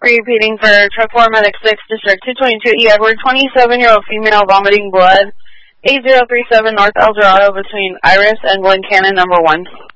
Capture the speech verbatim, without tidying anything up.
Repeating for truck four, medic six, district two twenty-two E Edward, twenty-seven-year-old female vomiting blood, eight zero three seven North El Dorado between Iris and Glen Cannon number one.